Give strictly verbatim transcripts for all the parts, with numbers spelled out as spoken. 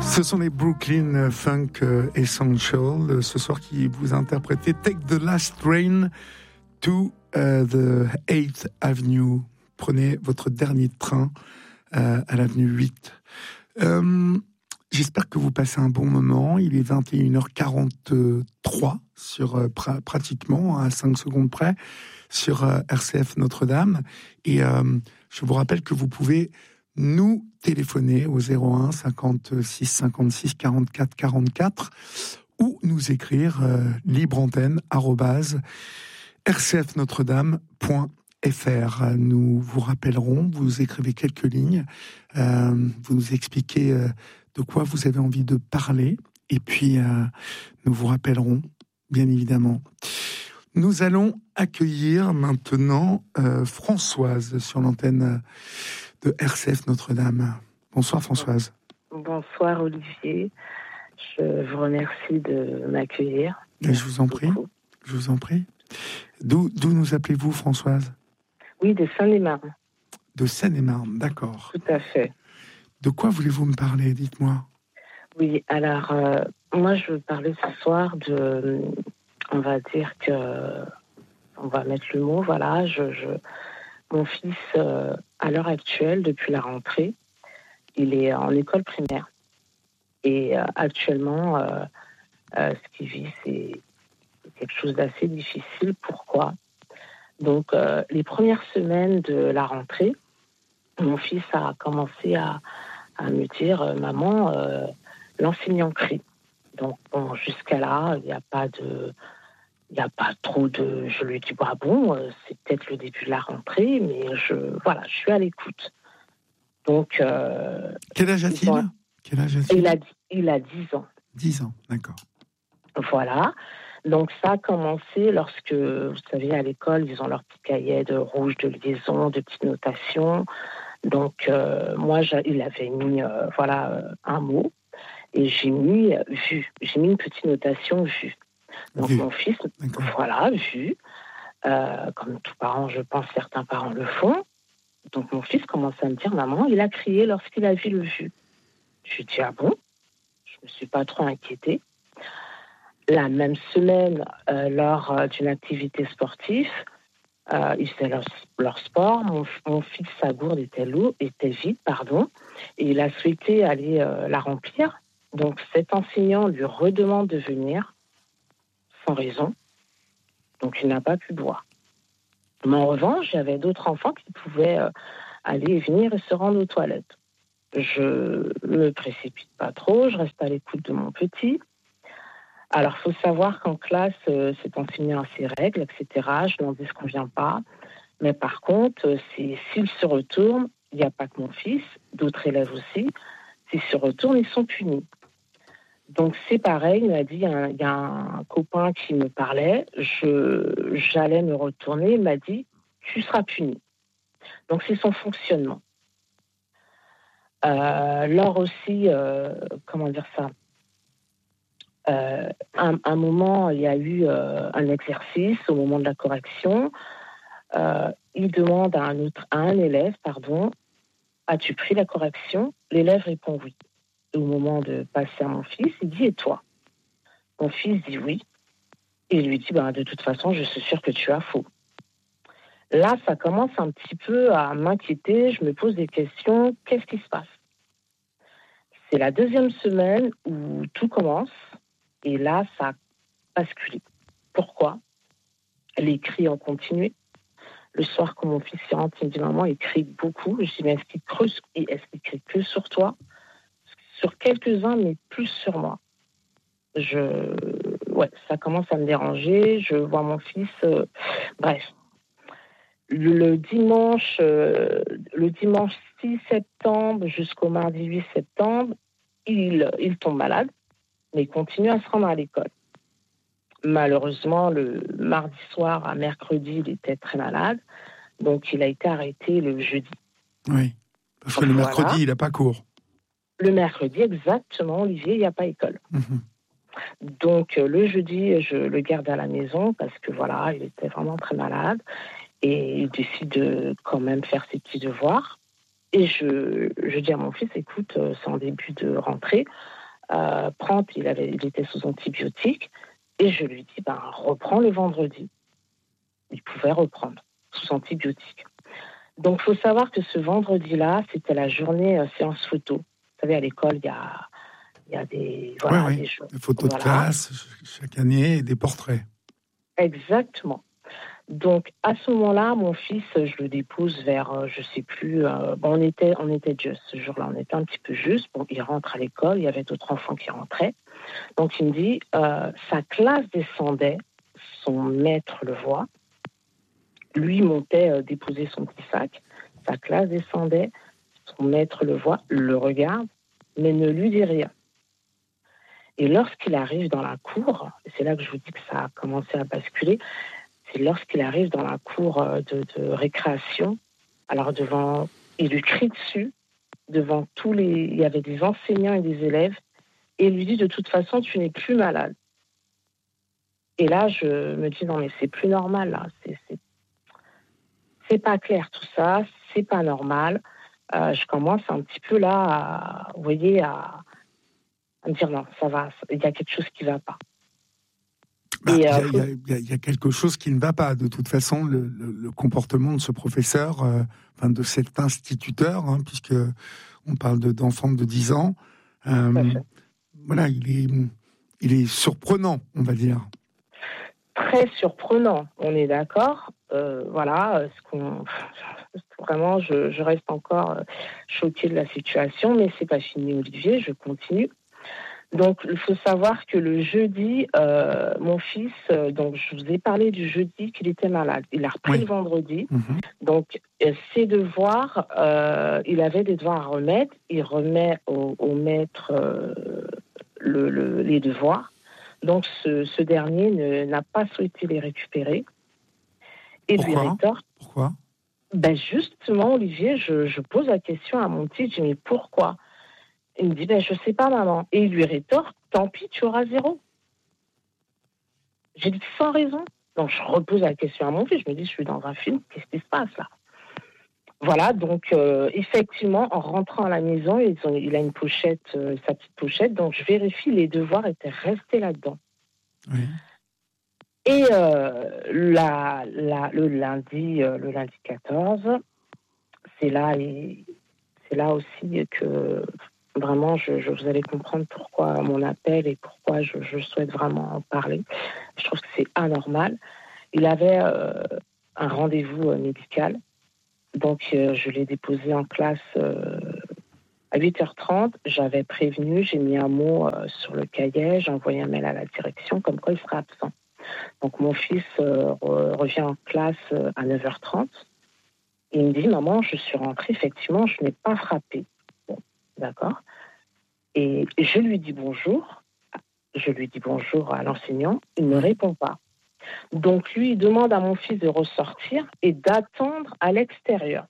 Ce sont les Brooklyn Funk Essential, ce soir qui vous interprétez Take the Last Train to uh, the eighth Avenue. Prenez votre dernier train uh, à l'avenue huit. Euh, j'espère que vous passez un bon moment. Il est vingt et une heures quarante-trois, sur, euh, pra- pratiquement à cinq secondes près, sur euh, R C F Notre-Dame. Et euh, je vous rappelle que vous pouvez nous téléphoner au zéro un cinquante-six cinquante-six quarante-quatre quarante-quatre ou nous écrire euh, libreantenne arobase r c f notre dame point f r. Nous vous rappellerons, vous écrivez quelques lignes, euh, vous nous expliquez euh, de quoi vous avez envie de parler, et puis euh, nous vous rappellerons, bien évidemment. Nous allons accueillir maintenant euh, Françoise sur l'antenne de R C F Notre-Dame. Bonsoir Françoise. Bonsoir Olivier, je vous remercie de m'accueillir. Et je vous en prie, beaucoup. je vous en prie. D'où, d'où nous appelez-vous Françoise ? Oui, de Seine-et-Marne. De Seine-et-Marne, d'accord. Tout à fait. De quoi voulez-vous me parler, dites-moi ? Oui, alors euh, moi je veux parler ce soir de, on va dire que, on va mettre le mot, voilà, je... je Mon fils, euh, à l'heure actuelle, depuis la rentrée, il est en école primaire. Et euh, actuellement, euh, euh, ce qu'il vit, c'est quelque chose d'assez difficile. Pourquoi ? Donc, euh, les premières semaines de la rentrée, mon fils a commencé à, à me dire euh, « Maman, euh, l'enseignant crie ». Donc, bon, jusqu'à là, il n'y a pas de... Il n'y a pas trop de... Je lui dis, bah bon, c'est peut-être le début de la rentrée, mais je, voilà, je suis à l'écoute. Donc... Euh, Quel âge a-t-il ont... Quel âge a-t-il il a, il a dix ans. dix ans, d'accord. Voilà. Donc ça a commencé lorsque, vous savez, à l'école, ils ont leur petit cahier de rouge, de liaison, de petites notations. Donc euh, moi, il avait mis, euh, voilà, un mot, et j'ai mis « vu ». J'ai mis une petite notation « vu ». Donc vu. Mon fils, D'accord. voilà, vu, euh, comme tous parents, je pense, certains parents le font. Donc mon fils commence à me dire, maman, il a crié lorsqu'il a vu le vu. Je lui dis, ah bon ? Je ne me suis pas trop inquiétée. La même semaine, euh, lors euh, d'une activité sportive, euh, ils faisaient leur, leur sport. Mon, mon fils, sa gourde était, lourd, était vide, pardon, et il a souhaité aller euh, la remplir. Donc cet enseignant lui redemande de venir. Sans raison, donc il n'a pas pu boire. Mais en revanche, j'avais d'autres enfants qui pouvaient euh, aller et venir et se rendre aux toilettes. Je me précipite pas trop, je reste à l'écoute de mon petit. Alors, il faut savoir qu'en classe, euh, c'est enseigné à ses règles, et cetera. Je n'en disconviens pas. Mais par contre, euh, c'est, s'il se retourne, il n'y a pas que mon fils, d'autres élèves aussi, s'ils se retournent, ils sont punis. Donc, c'est pareil, il m'a dit, il y a un, il y a un copain qui me parlait, je, j'allais me retourner, il m'a dit, tu seras puni. Donc, c'est son fonctionnement. Euh, lors aussi, euh, comment dire ça, euh, un, un moment, il y a eu euh, un exercice au moment de la correction, euh, il demande à un, autre, à un élève, pardon, as-tu pris la correction ? L'élève répond oui. Et au moment de passer à mon fils, il dit, et toi ? Mon fils dit oui. Et il lui dit, ben, de toute façon, je suis sûre que tu as faux. Là, ça commence un petit peu à m'inquiéter. Je me pose des questions. Qu'est-ce qui se passe ? C'est la deuxième semaine où tout commence. Et là, ça a basculé. Pourquoi ? Les cris ont continué. Le soir, quand mon fils s'y rentre, il me dit, maman, il crie beaucoup. Je dis, mais est-ce qu'il creuse et est-ce qu'il crie que sur toi ? Sur quelques-uns, mais plus sur moi. Je... Ouais, ça commence à me déranger. Je vois mon fils... Euh... Bref. Le dimanche, euh, le dimanche six septembre jusqu'au mardi huit septembre, il, il tombe malade, mais il continue à se rendre à l'école. Malheureusement, le mardi soir à mercredi, il était très malade, donc il a été arrêté le jeudi. Oui, parce que le voilà. mercredi, il n'a pas cours. Le mercredi, exactement, Olivier, il n'y a pas école. Mmh. Donc le jeudi, je le garde à la maison parce que voilà, il était vraiment très malade. Et il décide de quand même faire ses petits devoirs. Et je, je dis à mon fils, écoute, c'est en début de rentrée, euh, prends, il, avait, il était sous antibiotiques, et je lui dis, ben, reprends le vendredi. Il pouvait reprendre sous antibiotiques. Donc, il faut savoir que ce vendredi-là, c'était la journée euh, séance photo. Vous savez, à l'école, il y a, il y a des, voilà, oui, oui. des choses. Des photos Voilà. de classe chaque année et des portraits. Exactement. Donc, à ce moment-là, mon fils, je le dépose vers, je ne sais plus, euh, bon, on était, on était juste, ce jour-là, on était un petit peu juste. Bon, il rentre à l'école, il y avait d'autres enfants qui rentraient. Donc, il me dit, euh, sa classe descendait, son maître le voit, lui montait euh, déposer son petit sac, sa classe descendait, son maître le voit, le regarde, mais ne lui dit rien. Et lorsqu'il arrive dans la cour, c'est là que je vous dis que ça a commencé à basculer, c'est lorsqu'il arrive dans la cour de, de récréation, alors devant, il lui crie dessus, devant tous les, il y avait des enseignants et des élèves, et il lui dit de toute façon tu n'es plus malade. Et là je me dis non mais c'est plus normal là, c'est, c'est, c'est pas clair tout ça, c'est pas normal. Euh, je commence un petit peu là, à, vous voyez, à, à me dire non ça va, il y a quelque chose qui va pas. Bah, il, y a, euh, il, y a, il, y a, il y a quelque chose qui ne va pas. De toute façon, le, le, le comportement de ce professeur, euh, enfin de cet instituteur, hein, puisque on parle de, d'enfants de dix ans, euh, voilà, il est, il est surprenant, on va dire. Très surprenant, on est d'accord. Euh, voilà, ce qu'on... vraiment, je, je reste encore choquée de la situation, mais c'est pas fini, Olivier, je continue. Donc, il faut savoir que le jeudi, euh, mon fils, euh, donc je vous ai parlé du jeudi qu'il était malade. Il a repris oui. le vendredi. Mm-hmm. Donc, euh, ses devoirs, euh, il avait des devoirs à remettre. Il remet au, au maître euh, le, le, les devoirs. Donc, ce, ce dernier ne, n'a pas souhaité les récupérer. Et Pourquoi lui rétorque. Pourquoi Ben justement, Olivier, je, je pose la question à mon petit, je dis, mais pourquoi ? Il me dit, ben, je sais pas, maman. Et il lui rétorque, tant pis, tu auras zéro. J'ai dit, sans raison. Donc, je repose la question à mon fils. Je me dis, je suis dans un film, qu'est-ce qui se passe là ? Voilà, donc, euh, effectivement, en rentrant à la maison, ils ont, il a une pochette, euh, sa petite pochette. Donc, je vérifie, les devoirs étaient restés là-dedans. Oui. Et euh, la, la, le, lundi, euh, le lundi quatorze, c'est là, et, c'est là aussi que... Vraiment, je, je, vous allez comprendre pourquoi mon appel et pourquoi je, je souhaite vraiment en parler. Je trouve que c'est anormal. Il avait euh, un rendez-vous euh, médical. Donc, euh, je l'ai déposé en classe euh, à huit heures trente. J'avais prévenu, j'ai mis un mot euh, sur le cahier, j'ai envoyé un mail à la direction comme quoi il sera absent. Donc, mon fils euh, re- revient en classe euh, à neuf heures trente. Et il me dit, maman, je suis rentrée, effectivement, je n'ai pas frappé. Bon, d'accord. Et je lui dis bonjour, je lui dis bonjour à l'enseignant, il ne répond pas. Donc lui, il demande à mon fils de ressortir et d'attendre à l'extérieur.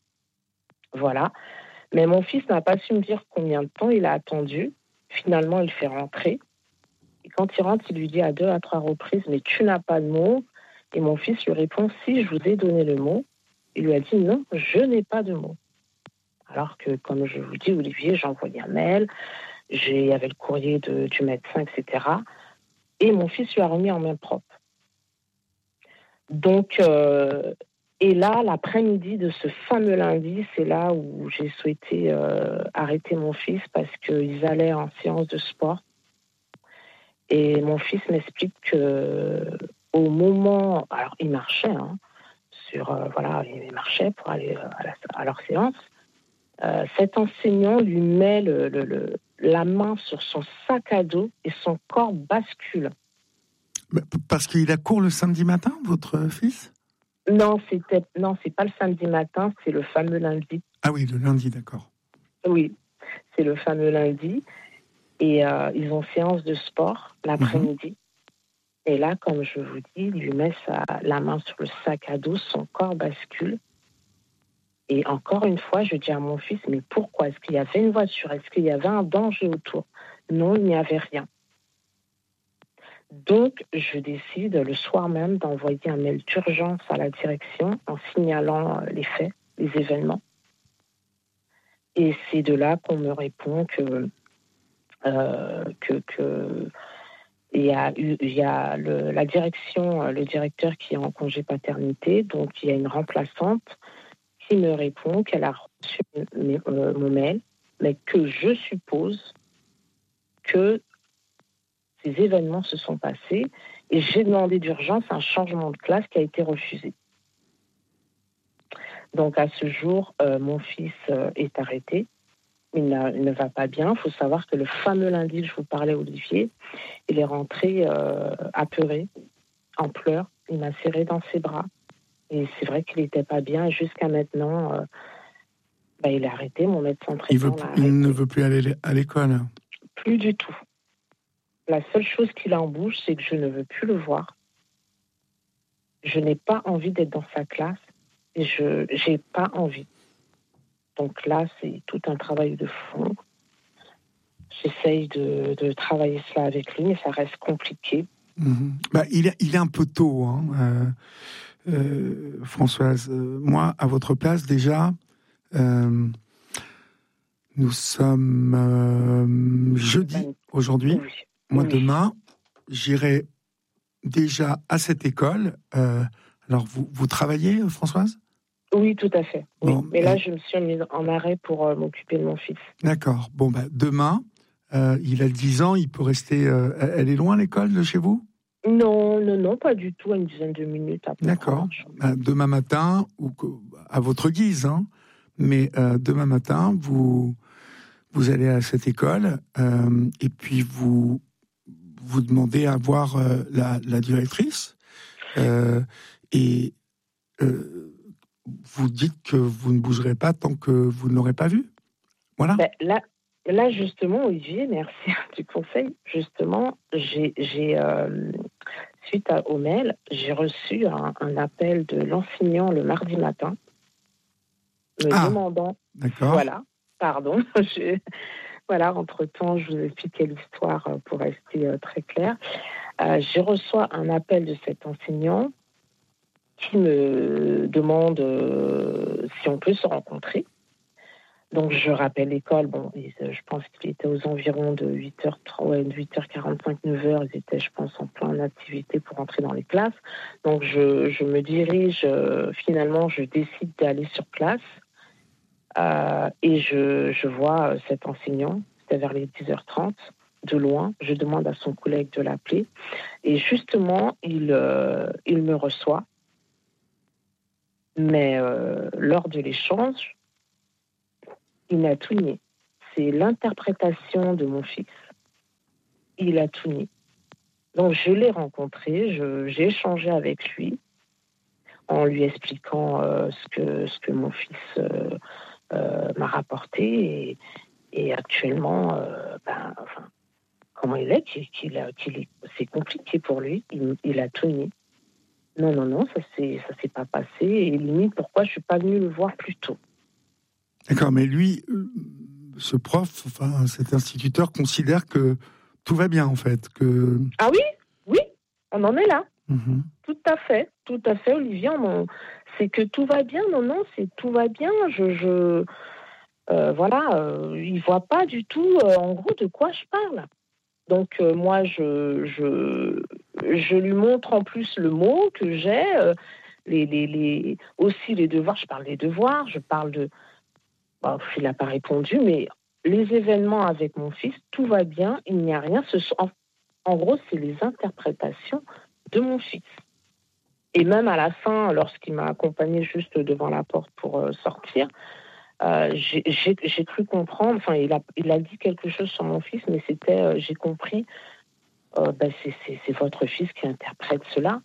Voilà. Mais mon fils n'a pas su me dire combien de temps il a attendu. Finalement, il fait rentrer. Et quand il rentre, il lui dit à deux, à trois reprises, mais tu n'as pas de mots. Et mon fils lui répond, si, je vous ai donné le mot. Il lui a dit, non, je n'ai pas de mots. Alors que, comme je vous dis, Olivier, j'ai envoyé un mail, il y avait le courrier de, du médecin, et cetera. Et mon fils lui a remis en main propre. Donc, euh, et là, l'après-midi de ce fameux lundi, c'est là où j'ai souhaité euh, arrêter mon fils parce qu'ils allaient en séance de sport. Et mon fils m'explique qu'au moment... Alors, il marchait, hein, sur, euh, voilà, il marchait pour aller à, la, à leur séance. Euh, cet enseignant lui met le, le, le, la main sur son sac à dos et son corps bascule. Parce qu'il a cours le samedi matin, votre fils ? Non, c'était, non, c'est pas le samedi matin, c'est le fameux lundi. Ah oui, le lundi, d'accord. Oui, c'est le fameux lundi. Et euh, ils ont séance de sport l'après-midi. Mmh. Et là, comme je vous dis, il lui met sa, la main sur le sac à dos, son corps bascule. Et encore une fois, je dis à mon fils, mais pourquoi ? Est-ce qu'il y avait une voiture ? Est-ce qu'il y avait un danger autour ? Non, il n'y avait rien. Donc, je décide le soir même d'envoyer un mail d'urgence à la direction en signalant les faits, les événements. Et c'est de là qu'on me répond que, euh, que, que il y a, eu, il y a le, la direction, le directeur qui est en congé paternité, donc il y a une remplaçante qui me répond qu'elle a reçu mes, euh, mon mail, mais que je suppose que ces événements se sont passés et j'ai demandé d'urgence un changement de classe qui a été refusé. Donc à ce jour, euh, mon fils euh, est arrêté. Il, il ne va pas bien. Il faut savoir que le fameux lundi que je vous parlais, Olivier, il est rentré euh, apeuré, en pleurs. Il m'a serré dans ses bras. Et c'est vrai qu'il n'était pas bien. Et jusqu'à maintenant, euh, bah, il est arrêté. Mon médecin traitant il, veut, l'a arrêté. Il ne veut plus aller à l'école? Plus du tout. La seule chose qu'il a en bouche, c'est que je ne veux plus le voir. Je n'ai pas envie d'être dans sa classe. Et je n'ai pas envie. Donc là, c'est tout un travail de fond. J'essaye de, de travailler cela avec lui, mais ça reste compliqué. Mmh. Bah, il, est, il est un peu tôt, hein, euh, euh, Françoise. Euh, moi, à votre place, déjà, euh, nous sommes euh, jeudi, aujourd'hui. Oui. Moi, oui. Demain, j'irai déjà à cette école. Euh, alors, vous, vous travaillez, Françoise ? Oui, tout à fait. Oui. Bon, mais là, et... je me suis mise en arrêt pour euh, m'occuper de mon fils. D'accord. Bon, bah, demain, euh, il a dix ans, il peut rester... Euh, elle est loin, l'école, de chez vous ? Non, non, non, pas du tout, à une dizaine de minutes. Après. D'accord. Bah, demain matin, ou à votre guise, hein, mais euh, demain matin, vous, vous allez à cette école euh, et puis vous, vous demandez à voir euh, la, la directrice euh, et... Euh, vous dites que vous ne bougerez pas tant que vous ne l'aurez pas vu. Voilà. Ben, là, là, justement, Olivier, merci du conseil. Justement, j'ai, j'ai euh, suite à, au mail, j'ai reçu un, un appel de l'enseignant le mardi matin, me ah, demandant... D'accord. Voilà, pardon. je, voilà, entre-temps, je vous expliquais l'histoire pour rester euh, très clair. Euh, je reçois un appel de cet enseignant qui me demande euh, si on peut se rencontrer. Donc, je rappelle l'école. Bon, je pense qu'il était aux environs de huit heures, ouais, huit heures quarante-cinq, neuf heures. Ils étaient, je pense, en pleine activité pour entrer dans les classes. Donc, je, je me dirige, euh, finalement, je décide d'aller sur place. Euh, et je, je vois cet enseignant, c'était vers les dix heures trente, de loin. Je demande à son collègue de l'appeler. Et justement, il, euh, il me reçoit. Mais euh, lors de l'échange, il n'a tout nié. C'est l'interprétation de mon fils. Il a tout nié. Donc je l'ai rencontré, je, j'ai échangé avec lui en lui expliquant euh, ce, que, ce que mon fils euh, euh, m'a rapporté. Et, et actuellement, euh, ben, enfin, comment il est, qu'il, qu'il a, qu'il est, c'est compliqué pour lui. Il, il a tout nié. Non, non, non, ça s'est, ça s'est pas passé. Et limite, pourquoi je suis pas venue le voir plus tôt. D'accord, mais lui, ce prof, enfin, cet instituteur considère que tout va bien, en fait. Que... Ah oui, oui, on en est là. Mm-hmm. Tout à fait, tout à fait, Olivier. On, c'est que tout va bien. Non, non, c'est tout va bien. Je, je euh, voilà, euh, il voit pas du tout, euh, en gros, de quoi je parle. Donc euh, moi, je, je, je lui montre en plus le mot que j'ai, euh, les, les, les, aussi les devoirs. Je parle des devoirs, je parle de... Bon, il n'a pas répondu, mais les événements avec mon fils, tout va bien, il n'y a rien. Ce sont, en, en gros, c'est les interprétations de mon fils. Et même à la fin, lorsqu'il m'a accompagné juste devant la porte pour euh, sortir, Euh, j'ai, j'ai, j'ai cru comprendre, enfin, il a, il a dit quelque chose sur mon fils, mais c'était, euh, j'ai compris, euh, ben c'est, c'est, c'est votre fils qui interprète cela.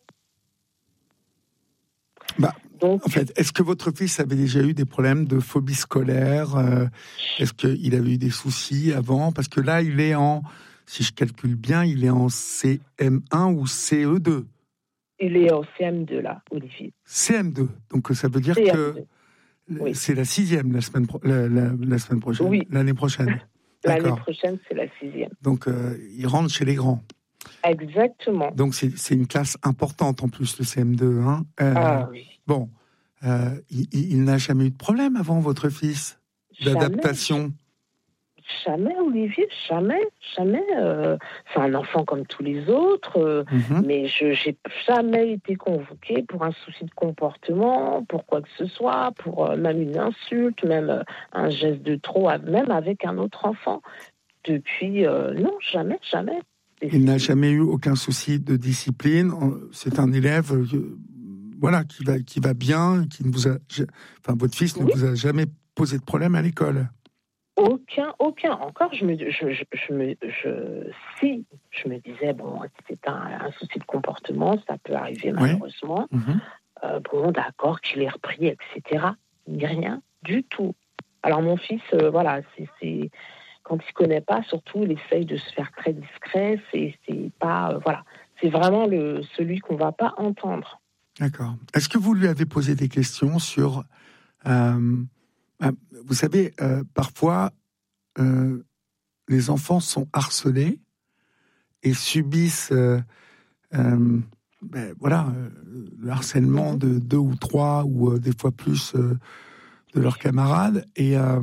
Bah, Donc, en fait, est-ce que votre fils avait déjà eu des problèmes de phobie scolaire euh, Est-ce qu'il avait eu des soucis avant? Parce que là, il est en, si je calcule bien, il est en C M un ou C E deux. Il est en C M deux, là, Olivier. C M deux, donc ça veut dire C M deux. Que... Oui. C'est la sixième la semaine, pro- la, la, la semaine prochaine, oui. L'année prochaine. L'année prochaine, c'est la sixième. Donc, euh, il rentre chez les grands. Exactement. Donc, c'est, c'est une classe importante en plus, le C M deux. Hein. Euh, ah oui. Bon, euh, il, il n'a jamais eu de problème avant, votre fils? d'adaptation? Jamais, Olivier, jamais, jamais. Euh, c'est un enfant comme tous les autres, euh, mm-hmm. mais je n'ai jamais été convoquée pour un souci de comportement, pour quoi que ce soit, pour euh, même une insulte, même euh, un geste de trop, même avec un autre enfant. Depuis, euh, non, jamais, jamais. Et Il n'a jamais eu aucun souci de discipline. C'est un élève, euh, voilà, qui va, qui va bien, qui ne vous a, enfin, votre fils oui. ne vous a jamais posé de problème à l'école. Aucun, aucun. Encore, je me, je, je, je me, je, si je me disais bon, c'est un, un souci de comportement, ça peut arriver malheureusement. Oui. Mmh. Euh, bon, d'accord, qu'il ait repris, et cetera. Rien du tout. Alors mon fils, euh, voilà, c'est, c'est quand il connaît pas, surtout, il essaye de se faire très discret. C'est, c'est pas, euh, voilà, c'est vraiment le celui qu'on va pas entendre. D'accord. Est-ce que vous lui avez posé des questions sur euh... Vous savez, euh, parfois, euh, les enfants sont harcelés et subissent, euh, euh, ben, voilà, euh, le harcèlement de deux ou trois ou euh, des fois plus euh, de leurs camarades et, euh,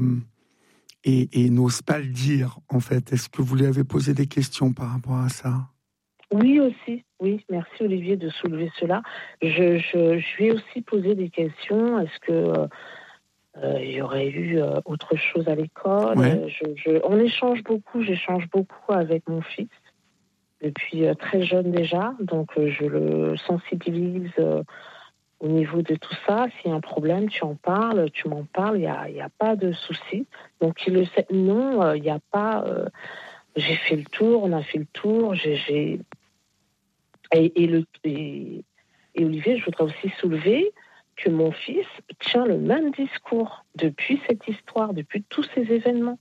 et, et n'osent pas le dire. En fait, est-ce que vous lui avez posé des questions par rapport à ça? Oui aussi, oui. Merci Olivier de soulever cela. Je, je, je lui ai aussi posé des questions. Est-ce que euh, Euh, il y aurait eu euh, autre chose à l'école. Ouais. Euh, je, je, on échange beaucoup, j'échange beaucoup avec mon fils depuis euh, très jeune déjà, donc euh, je le sensibilise euh, au niveau de tout ça. S'il y a un problème, tu en parles, tu m'en parles, il n'y a, y a pas de souci. Donc il le sait, non, il euh, n'y a pas... Euh, j'ai fait le tour, on a fait le tour, j'ai... j'ai... Et, et, le, et, et Olivier, je voudrais aussi soulever que mon fils tient le même discours depuis cette histoire, depuis tous ces événements.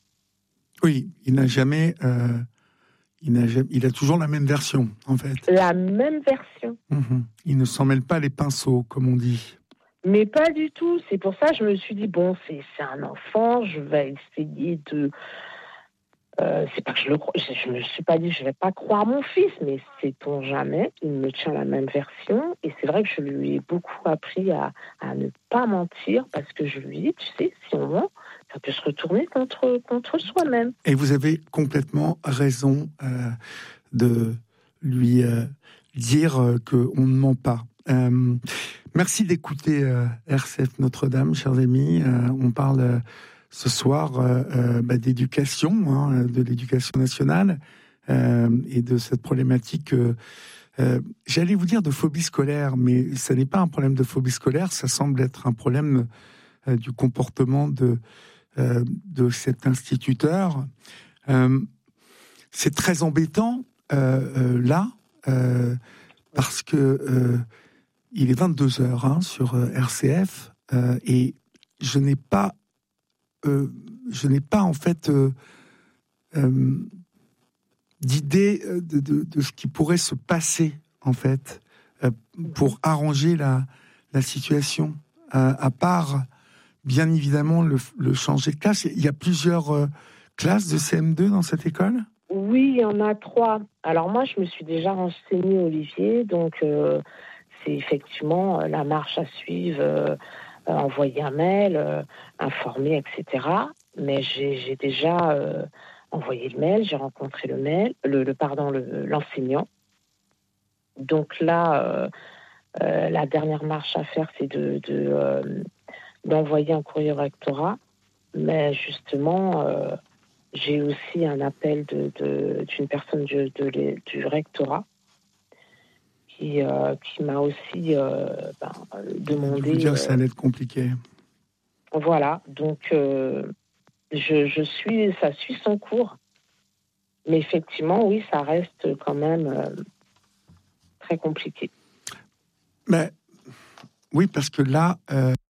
Oui, il n'a jamais, euh, il n'a jamais, il a toujours la même version, en fait. La même version. Mmh. Il ne s'en mêle pas les pinceaux, comme on dit. Mais pas du tout. C'est pour ça que je me suis dit, bon, c'est, c'est un enfant, je vais essayer de... Euh, c'est pas que je le crois, je, je me suis pas dit je vais pas croire mon fils, mais sait-on jamais, il me tient la même version et c'est vrai que je lui ai beaucoup appris à, à ne pas mentir parce que je lui dis, tu sais, si on ment, ça peut se retourner contre, contre soi-même. Et vous avez complètement raison euh, de lui euh, dire euh, qu'on ne ment pas. Euh, merci d'écouter euh, R C F Notre-Dame, chers amis. Euh, on parle... Euh, ce soir euh, euh, bah, d'éducation, hein, de l'éducation nationale euh, et de cette problématique, euh, euh, j'allais vous dire de phobie scolaire, mais ça n'est pas un problème de phobie scolaire, ça semble être un problème euh, du comportement de, euh, de cet instituteur. Euh, c'est très embêtant euh, euh, là, euh, parce que euh, il est vingt-deux heures hein, sur euh, R C F euh, et je n'ai pas Euh, je n'ai pas en fait euh, euh, d'idée de, de, de ce qui pourrait se passer en fait euh, pour arranger la, la situation, euh, à part bien évidemment le, le changer de classe. Il y a plusieurs euh, classes de C M deux dans cette école? Oui, il y en a trois. Alors moi, je me suis déjà renseignée, Olivier, donc euh, c'est effectivement euh, la marche à suivre. Euh, Euh, envoyer un mail, euh, informer, et cetera. Mais j'ai, j'ai déjà euh, envoyé le mail, j'ai rencontré le mail, le, le pardon, le, l'enseignant. Donc là, euh, euh, la dernière marche à faire, c'est de, de euh, d'envoyer un courrier au rectorat. Mais justement, euh, j'ai aussi un appel de, de, d'une personne du, de, de, du rectorat. Qui, euh, qui m'a aussi euh, ben, demandé... Je veux dire que ça allait être compliqué. Euh, voilà, donc euh, je, je suis, ça suit son cours. Mais effectivement, oui, ça reste quand même euh, très compliqué. Mais, oui, parce que là... Euh...